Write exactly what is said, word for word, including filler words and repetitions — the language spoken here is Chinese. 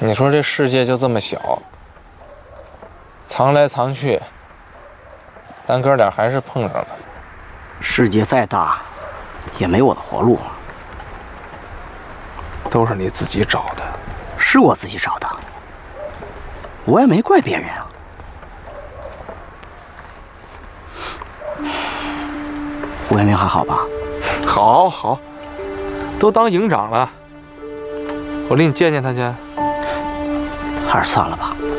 你说这世界就这么小，藏来藏去，咱哥俩还是碰上了。 世界再大，也没我的活路。 都是你自己找的。 是我自己找的，我也没怪别人啊。吴元明还好吧？ 好好，都当营长了，我领你见见他去。 还是算了吧。